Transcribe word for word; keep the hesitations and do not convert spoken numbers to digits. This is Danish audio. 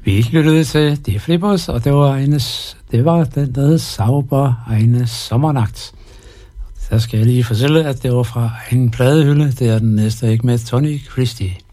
Vi lyttede til De Flippers, og det var, enes, det var den, der hed Sauber Eine Sommernagt. Så skal jeg lige fortælle, at det var fra en pladehylde. Det er den næste, ikke med Tony Christie.